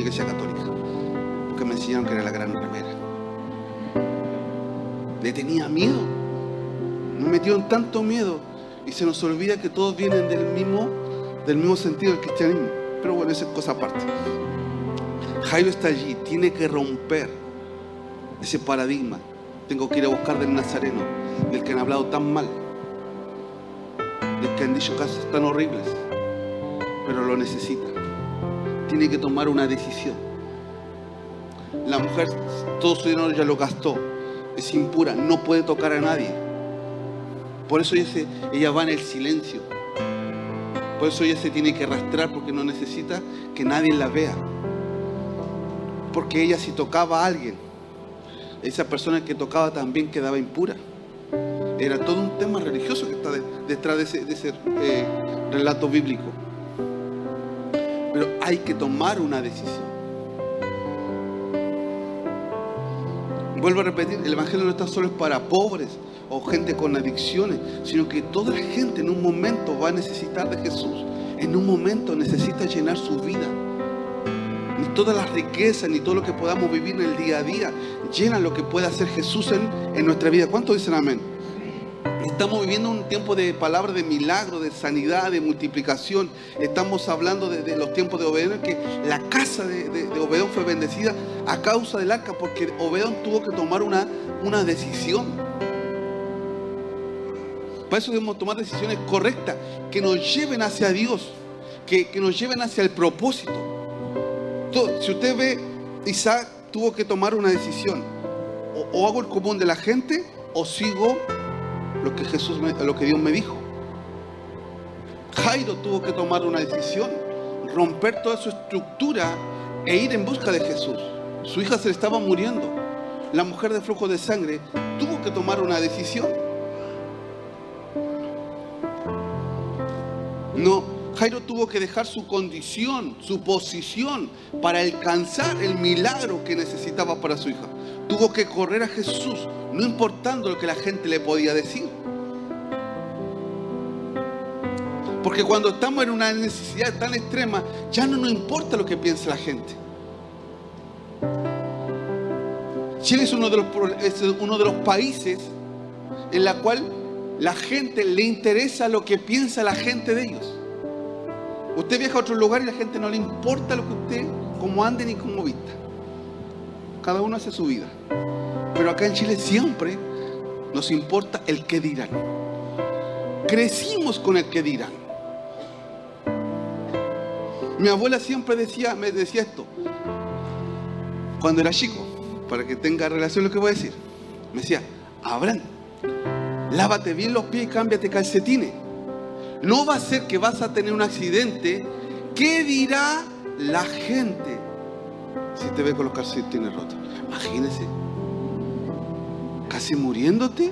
iglesia católica, porque me enseñaron que era la gran ramera. Le tenía miedo, nos metieron tanto miedo y se nos olvida que todos vienen del mismo sentido del cristianismo. Pero bueno, esa es cosa aparte. Jairo está allí, tiene que romper ese paradigma. Tengo que ir a buscar del Nazareno, del que han hablado tan mal, del que han dicho cosas tan horribles, pero lo necesita. Tiene que tomar una decisión. La mujer, todo su dinero ya lo gastó, es impura, no puede tocar a nadie. Por eso ella va en el silencio. Por eso ella se tiene que arrastrar, porque no necesita que nadie la vea. Porque ella, si tocaba a alguien, esa persona que tocaba también quedaba impura. Era todo un tema religioso que está detrás de ese relato bíblico. Pero hay que tomar una decisión. Vuelvo a repetir, el evangelio no está solo para pobres o gente con adicciones, sino que toda la gente en un momento va a necesitar de Jesús. En un momento necesita llenar su vida. Ni todas las riquezas, ni todo lo que podamos vivir en el día a día llenan lo que puede hacer Jesús en nuestra vida. ¿Cuántos dicen amén? Estamos viviendo un tiempo de palabra de milagro, de sanidad, de multiplicación. Estamos hablando de los tiempos de Obededón, que la casa de Obededón fue bendecida a causa del arca, porque Obededón tuvo que tomar una decisión. Para eso debemos tomar decisiones correctas, que nos lleven hacia Dios, que nos lleven hacia el propósito. Si usted ve, Isaac tuvo que tomar una decisión. O hago el común de la gente, o sigo lo que Dios me dijo. Jairo tuvo que tomar una decisión, romper toda su estructura e ir en busca de Jesús. Su hija se le estaba muriendo. La mujer de flujo de sangre tuvo que tomar una decisión. Jairo tuvo que dejar su condición, su posición, para alcanzar el milagro que necesitaba para su hija. Tuvo que correr a Jesús, no importando lo que la gente le podía decir. Porque cuando estamos en una necesidad tan extrema, ya no nos importa lo que piense la gente. Chile es uno de los países en la cual la gente le interesa lo que piensa la gente de ellos. Usted viaja a otro lugar y la gente no le importa lo que usted, cómo ande ni cómo vista. Cada uno hace su vida. Pero acá en Chile siempre nos importa el qué dirán. Crecimos con el qué dirán. Mi abuela siempre me decía esto cuando era chico, para que tenga relación lo que voy a decir. Me decía: Abraham, lávate bien los pies y cámbiate calcetines. No va a ser que vas a tener un accidente. ¿Qué dirá la gente si te ve con los calcetines rotos? Imagínese, casi muriéndote.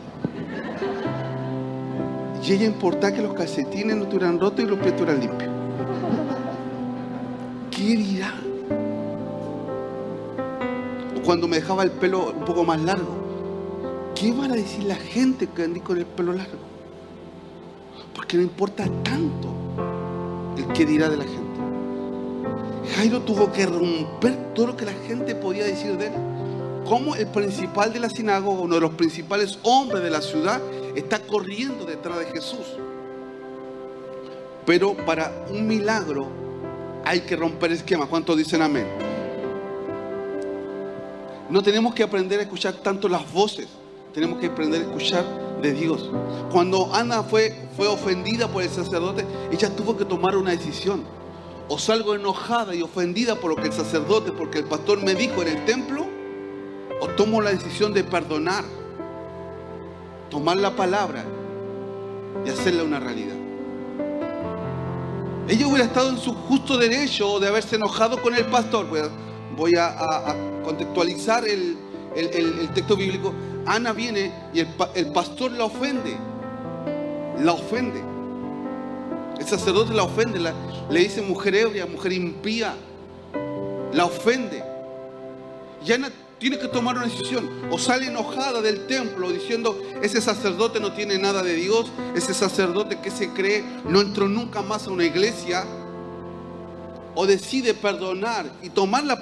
Y ella importaba que los calcetines no estuvieran rotos y los pies estuvieran limpios. ¿Qué dirá? O cuando me dejaba el pelo un poco más largo, ¿qué van a decir la gente que andé con el pelo largo? Porque no importa tanto el qué dirá de la gente. Jairo tuvo que romper todo lo que la gente podía decir de él. Como el principal de la sinagoga, uno de los principales hombres de la ciudad, está corriendo detrás de Jesús. Pero para un milagro hay que romper esquemas. ¿Cuántos dicen amén? No tenemos que aprender a escuchar tanto las voces, tenemos que aprender a escuchar de Dios. Cuando Ana fue ofendida por el sacerdote, ella tuvo que tomar una decisión. O salgo enojada y ofendida por lo que el sacerdote, porque el pastor me dijo en el templo, o tomo la decisión de perdonar, tomar la palabra y hacerla una realidad. Ella hubiera estado en su justo derecho de haberse enojado con el pastor. Voy a contextualizar el texto bíblico. Ana viene y el pastor la ofende. El sacerdote la ofende, le dice mujer ebria, mujer impía. La ofende. Y Ana tiene que tomar una decisión. O sale enojada del templo diciendo: ese sacerdote no tiene nada de Dios, ese sacerdote que se cree no entró nunca más a una iglesia. O decide perdonar y tomar la